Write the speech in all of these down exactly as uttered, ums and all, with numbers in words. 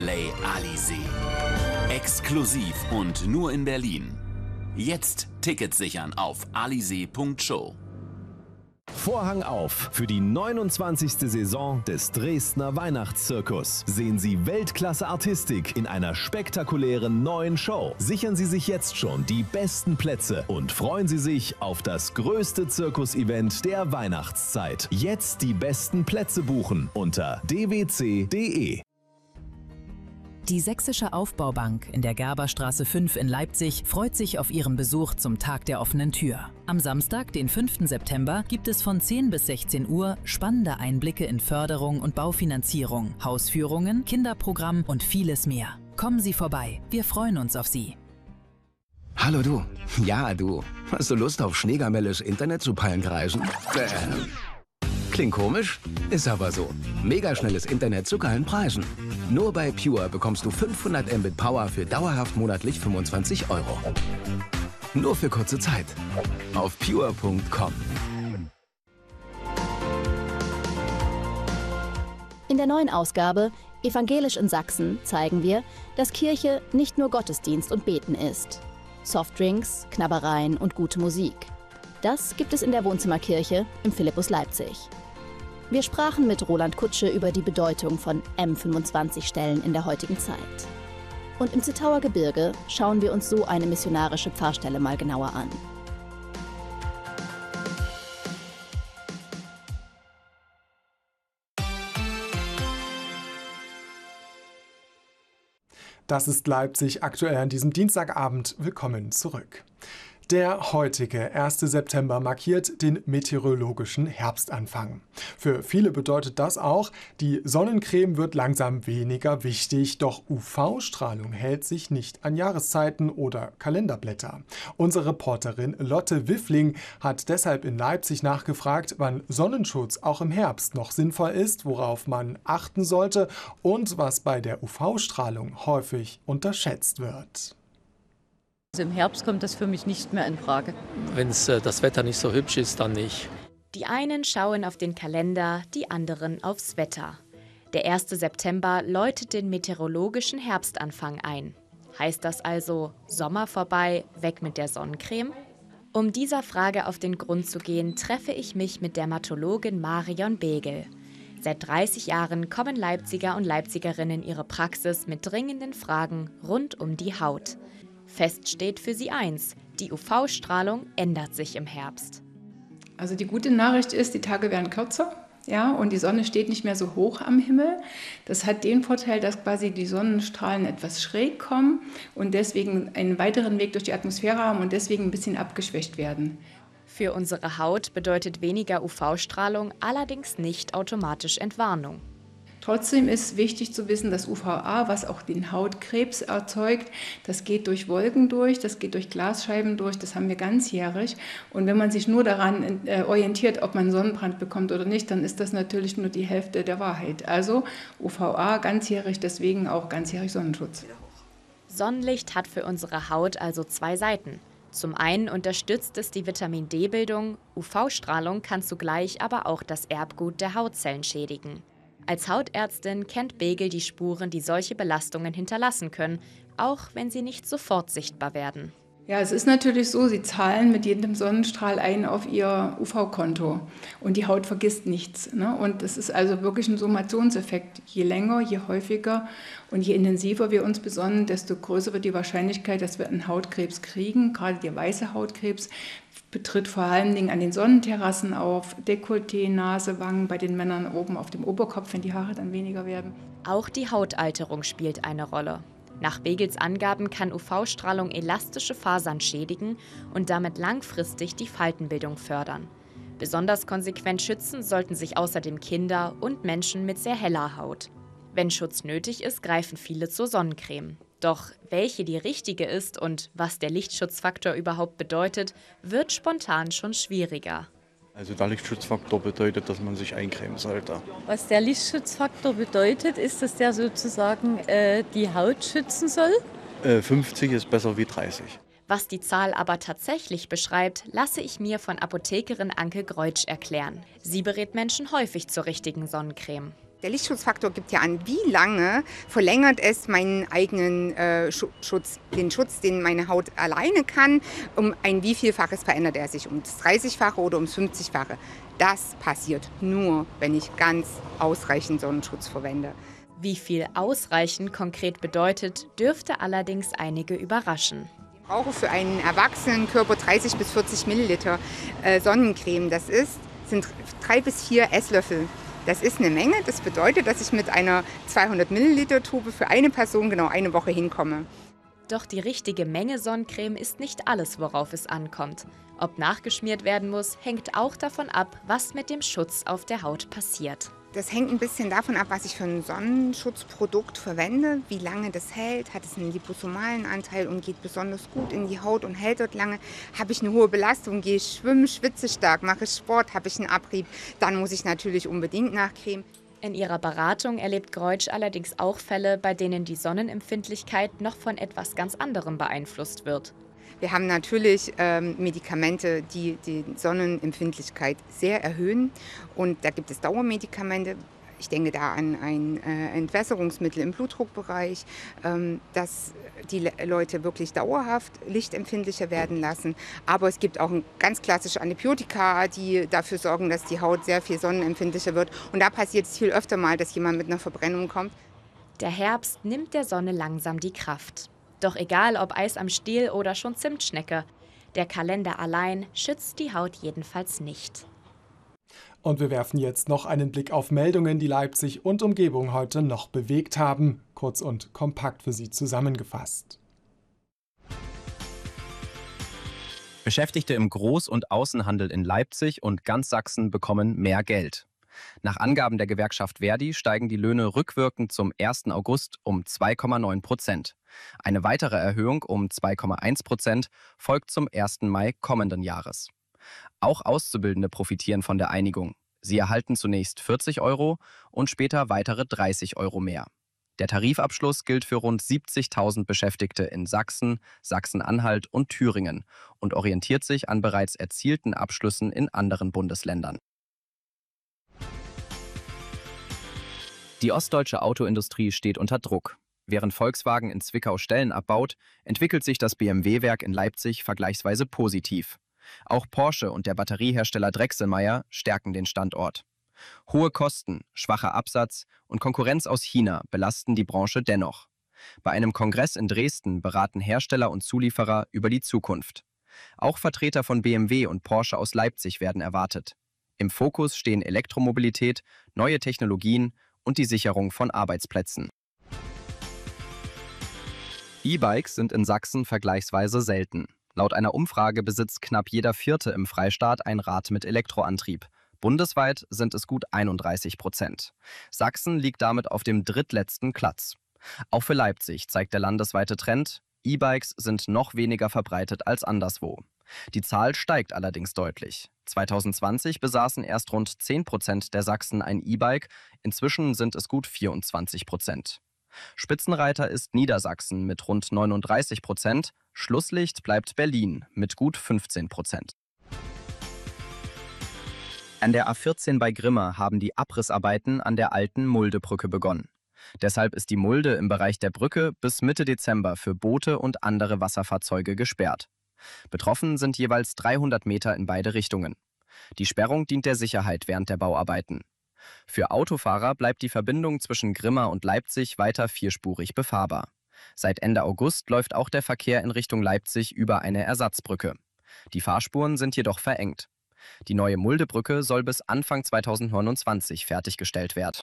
Lay Alizé. Exklusiv und nur in Berlin. Jetzt Tickets sichern auf alizé punkt show. Vorhang auf für die neunundzwanzigste Saison des Dresdner Weihnachtszirkus. Sehen Sie Weltklasse-Artistik in einer spektakulären neuen Show. Sichern Sie sich jetzt schon die besten Plätze und freuen Sie sich auf das größte Zirkus-Event der Weihnachtszeit. Jetzt die besten Plätze buchen unter d w c punkt d e. Die Sächsische Aufbaubank in der Gerberstraße fünf in Leipzig freut sich auf Ihren Besuch zum Tag der offenen Tür. Am Samstag, den fünften September, gibt es von zehn bis sechzehn Uhr spannende Einblicke in Förderung und Baufinanzierung, Hausführungen, Kinderprogramm und vieles mehr. Kommen Sie vorbei, wir freuen uns auf Sie. Hallo du. Ja, du. Hast du Lust auf Schneegamelles Internet zu Pallenkreisen? Äh. Klingt komisch? Ist aber so. Mega schnelles Internet zu geilen Preisen. Nur bei Pure bekommst du fünfhundert Mbit Power für dauerhaft monatlich fünfundzwanzig Euro. Nur für kurze Zeit. Auf pure punkt com. In der neuen Ausgabe Evangelisch in Sachsen zeigen wir, dass Kirche nicht nur Gottesdienst und Beten ist. Softdrinks, Knabbereien und gute Musik. Das gibt es in der Wohnzimmerkirche im Philippus Leipzig. Wir sprachen mit Roland Kutsche über die Bedeutung von M fünfundzwanzig-Stellen in der heutigen Zeit. Und im Zittauer Gebirge schauen wir uns so eine missionarische Pfarrstelle mal genauer an. Das ist Leipzig aktuell an diesem Dienstagabend. Willkommen zurück. Der heutige erste September markiert den meteorologischen Herbstanfang. Für viele bedeutet das auch, die Sonnencreme wird langsam weniger wichtig, doch U V-Strahlung hält sich nicht an Jahreszeiten oder Kalenderblätter. Unsere Reporterin Lotte Wiffling hat deshalb in Leipzig nachgefragt, wann Sonnenschutz auch im Herbst noch sinnvoll ist, worauf man achten sollte und was bei der U V-Strahlung häufig unterschätzt wird. Also im Herbst kommt das für mich nicht mehr in Frage. Wenn äh, das Wetter nicht so hübsch ist, dann nicht. Die einen schauen auf den Kalender, die anderen aufs Wetter. Der erste September läutet den meteorologischen Herbstanfang ein. Heißt das also Sommer vorbei, weg mit der Sonnencreme? Um dieser Frage auf den Grund zu gehen, treffe ich mich mit Dermatologin Marion Begel. Seit dreißig Jahren kommen Leipziger und Leipzigerinnen in ihre Praxis mit dringenden Fragen rund um die Haut. Fest steht für sie eins: Die U V-Strahlung ändert sich im Herbst. Also die gute Nachricht ist, die Tage werden kürzer, ja, und die Sonne steht nicht mehr so hoch am Himmel. Das hat den Vorteil, dass quasi die Sonnenstrahlen etwas schräg kommen und deswegen einen weiteren Weg durch die Atmosphäre haben und deswegen ein bisschen abgeschwächt werden. Für unsere Haut bedeutet weniger U V-Strahlung allerdings nicht automatisch Entwarnung. Trotzdem ist wichtig zu wissen, dass U V A, was auch den Hautkrebs erzeugt, das geht durch Wolken durch, das geht durch Glasscheiben durch, das haben wir ganzjährig. Und wenn man sich nur daran äh, orientiert, ob man Sonnenbrand bekommt oder nicht, dann ist das natürlich nur die Hälfte der Wahrheit. Also U V A ganzjährig, deswegen auch ganzjährig Sonnenschutz. Sonnenlicht hat für unsere Haut also zwei Seiten. Zum einen unterstützt es die Vitamin-D-Bildung, U V-Strahlung kann zugleich aber auch das Erbgut der Hautzellen schädigen. Als Hautärztin kennt Begel die Spuren, die solche Belastungen hinterlassen können, auch wenn sie nicht sofort sichtbar werden. Ja, es ist natürlich so, Sie zahlen mit jedem Sonnenstrahl ein auf Ihr U V-Konto und die Haut vergisst nichts, ne? Und es ist also wirklich ein Summationseffekt. Je länger, je häufiger und je intensiver wir uns besonnen, desto größer wird die Wahrscheinlichkeit, dass wir einen Hautkrebs kriegen. Gerade der weiße Hautkrebs betritt vor allen Dingen an den Sonnenterrassen auf, Dekolleté, Nase, Wangen, bei den Männern oben auf dem Oberkopf, wenn die Haare dann weniger werden. Auch die Hautalterung spielt eine Rolle. Nach Begels Angaben kann U V-Strahlung elastische Fasern schädigen und damit langfristig die Faltenbildung fördern. Besonders konsequent schützen sollten sich außerdem Kinder und Menschen mit sehr heller Haut. Wenn Schutz nötig ist, greifen viele zur Sonnencreme. Doch welche die richtige ist und was der Lichtschutzfaktor überhaupt bedeutet, wird spontan schon schwieriger. Also der Lichtschutzfaktor bedeutet, dass man sich eincremen sollte. Was der Lichtschutzfaktor bedeutet, ist, dass der sozusagen äh, die Haut schützen soll? Äh, fünfzig ist besser wie dreißig. Was die Zahl aber tatsächlich beschreibt, lasse ich mir von Apothekerin Anke Greutsch erklären. Sie berät Menschen häufig zur richtigen Sonnencreme. Der Lichtschutzfaktor gibt ja an, wie lange verlängert es meinen eigenen äh, Schutz, den Schutz, den meine Haut alleine kann, um ein wievielfaches verändert er sich, um das dreißigfache oder ums fünfzigfache. Das passiert nur, wenn ich ganz ausreichend Sonnenschutz verwende. Wie viel ausreichend konkret bedeutet, dürfte allerdings einige überraschen. Ich brauche für einen erwachsenen Körper dreißig bis vierzig Milliliter äh, Sonnencreme. Das ist, sind drei bis vier Esslöffel. Das ist eine Menge. Das bedeutet, dass ich mit einer zweihundert Milliliter Tube für eine Person genau eine Woche hinkomme. Doch die richtige Menge Sonnencreme ist nicht alles, worauf es ankommt. Ob nachgeschmiert werden muss, hängt auch davon ab, was mit dem Schutz auf der Haut passiert. Das hängt ein bisschen davon ab, was ich für ein Sonnenschutzprodukt verwende, wie lange das hält, hat es einen liposomalen Anteil und geht besonders gut in die Haut und hält dort lange. Habe ich eine hohe Belastung, gehe ich schwimmen, schwitze stark, mache ich Sport, habe ich einen Abrieb, dann muss ich natürlich unbedingt nachcremen. In ihrer Beratung erlebt Greutsch allerdings auch Fälle, bei denen die Sonnenempfindlichkeit noch von etwas ganz anderem beeinflusst wird. Wir haben natürlich ähm, Medikamente, die die Sonnenempfindlichkeit sehr erhöhen. Und da gibt es Dauermedikamente. Ich denke da an ein äh, Entwässerungsmittel im Blutdruckbereich, ähm, das die Le Leute wirklich dauerhaft lichtempfindlicher werden lassen. Aber es gibt auch ganz klassische Antibiotika, die dafür sorgen, dass die Haut sehr viel sonnenempfindlicher wird. Und da passiert es viel öfter mal, dass jemand mit einer Verbrennung kommt. Der Herbst nimmt der Sonne langsam die Kraft. Doch egal ob Eis am Stiel oder schon Zimtschnecke, der Kalender allein schützt die Haut jedenfalls nicht. Und wir werfen jetzt noch einen Blick auf Meldungen, die Leipzig und Umgebung heute noch bewegt haben. Kurz und kompakt für Sie zusammengefasst. Beschäftigte im Groß- und Außenhandel in Leipzig und ganz Sachsen bekommen mehr Geld. Nach Angaben der Gewerkschaft Verdi steigen die Löhne rückwirkend zum ersten August um zwei Komma neun Prozent. Eine weitere Erhöhung um zwei Komma eins Prozent folgt zum ersten Mai kommenden Jahres. Auch Auszubildende profitieren von der Einigung. Sie erhalten zunächst vierzig Euro und später weitere dreißig Euro mehr. Der Tarifabschluss gilt für rund siebzigtausend Beschäftigte in Sachsen, Sachsen-Anhalt und Thüringen und orientiert sich an bereits erzielten Abschlüssen in anderen Bundesländern. Die ostdeutsche Autoindustrie steht unter Druck. Während Volkswagen in Zwickau Stellen abbaut, entwickelt sich das B M W-Werk in Leipzig vergleichsweise positiv. Auch Porsche und der Batteriehersteller Drechselmeier stärken den Standort. Hohe Kosten, schwacher Absatz und Konkurrenz aus China belasten die Branche dennoch. Bei einem Kongress in Dresden beraten Hersteller und Zulieferer über die Zukunft. Auch Vertreter von B M W und Porsche aus Leipzig werden erwartet. Im Fokus stehen Elektromobilität, neue Technologien und die Sicherung von Arbeitsplätzen. E-Bikes sind in Sachsen vergleichsweise selten. Laut einer Umfrage besitzt knapp jeder Vierte im Freistaat ein Rad mit Elektroantrieb. Bundesweit sind es gut einunddreißig Prozent. Sachsen liegt damit auf dem drittletzten Platz. Auch für Leipzig zeigt der landesweite Trend, E-Bikes sind noch weniger verbreitet als anderswo. Die Zahl steigt allerdings deutlich. zweitausendzwanzig besaßen erst rund zehn Prozent der Sachsen ein E-Bike, inzwischen sind es gut vierundzwanzig Prozent. Spitzenreiter ist Niedersachsen mit rund neununddreißig Prozent, Schlusslicht bleibt Berlin mit gut fünfzehn Prozent. An der A vierzehn bei Grimma haben die Abrissarbeiten an der alten Muldebrücke begonnen. Deshalb ist die Mulde im Bereich der Brücke bis Mitte Dezember für Boote und andere Wasserfahrzeuge gesperrt. Betroffen sind jeweils dreihundert Meter in beide Richtungen. Die Sperrung dient der Sicherheit während der Bauarbeiten. Für Autofahrer bleibt die Verbindung zwischen Grimma und Leipzig weiter vierspurig befahrbar. Seit Ende August läuft auch der Verkehr in Richtung Leipzig über eine Ersatzbrücke. Die Fahrspuren sind jedoch verengt. Die neue Muldebrücke soll bis Anfang zweitausendneunundzwanzig fertiggestellt werden.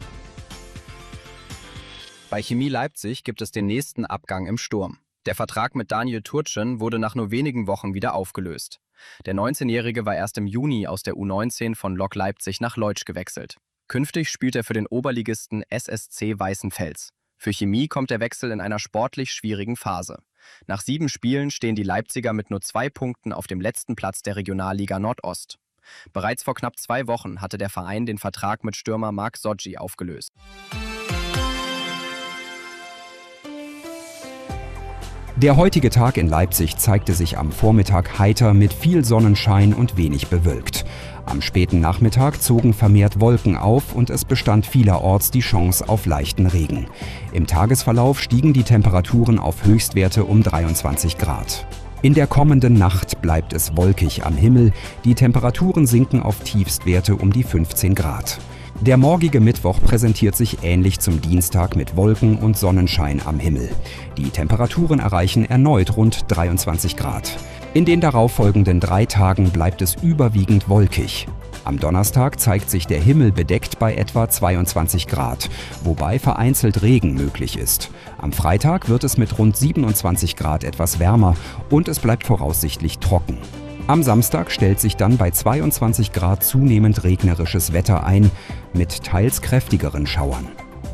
Bei Chemie Leipzig gibt es den nächsten Abgang im Sturm. Der Vertrag mit Daniel Turcin wurde nach nur wenigen Wochen wieder aufgelöst. Der neunzehnjährige war erst im Juni aus der U neunzehn von Lok Leipzig nach Leutsch gewechselt. Künftig spielt er für den Oberligisten S S C Weißenfels. Für Chemie kommt der Wechsel in einer sportlich schwierigen Phase. Nach sieben Spielen stehen die Leipziger mit nur zwei Punkten auf dem letzten Platz der Regionalliga Nordost. Bereits vor knapp zwei Wochen hatte der Verein den Vertrag mit Stürmer Marc Soggi aufgelöst. Der heutige Tag in Leipzig zeigte sich am Vormittag heiter mit viel Sonnenschein und wenig bewölkt. Am späten Nachmittag zogen vermehrt Wolken auf und es bestand vielerorts die Chance auf leichten Regen. Im Tagesverlauf stiegen die Temperaturen auf Höchstwerte um dreiundzwanzig Grad. In der kommenden Nacht bleibt es wolkig am Himmel, die Temperaturen sinken auf Tiefstwerte um die fünfzehn Grad. Der morgige Mittwoch präsentiert sich ähnlich zum Dienstag mit Wolken und Sonnenschein am Himmel. Die Temperaturen erreichen erneut rund dreiundzwanzig Grad. In den darauffolgenden drei Tagen bleibt es überwiegend wolkig. Am Donnerstag zeigt sich der Himmel bedeckt bei etwa zweiundzwanzig Grad, wobei vereinzelt Regen möglich ist. Am Freitag wird es mit rund siebenundzwanzig Grad etwas wärmer und es bleibt voraussichtlich trocken. Am Samstag stellt sich dann bei zweiundzwanzig Grad zunehmend regnerisches Wetter ein, mit teils kräftigeren Schauern.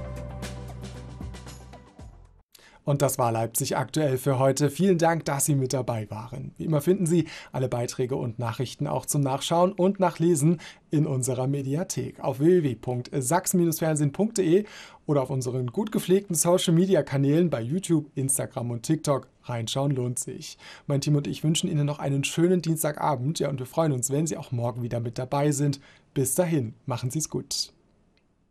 Und das war Leipzig aktuell für heute. Vielen Dank, dass Sie mit dabei waren. Wie immer finden Sie alle Beiträge und Nachrichten auch zum Nachschauen und Nachlesen in unserer Mediathek auf w w w punkt sachsen Bindestrich fernsehen punkt de oder auf unseren gut gepflegten Social-Media-Kanälen bei YouTube, Instagram und TikTok. Reinschauen lohnt sich. Mein Team und ich wünschen Ihnen noch einen schönen Dienstagabend. Ja, und wir freuen uns, wenn Sie auch morgen wieder mit dabei sind. Bis dahin, machen Sie es gut.